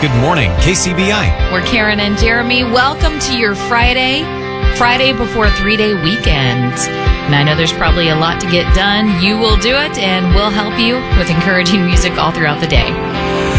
Good morning, KCBI. We're Karen and Jeremy. Welcome to your Friday before a 3-day weekend. And I know there's probably a lot to get done. You will do it, and we'll help you with encouraging music all throughout the day.